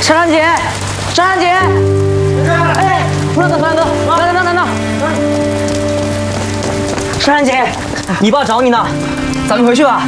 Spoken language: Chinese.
珊珊姐，珊珊姐，哎，团长，团长，等等，珊珊姐，你爸找你呢，咱们回去吧。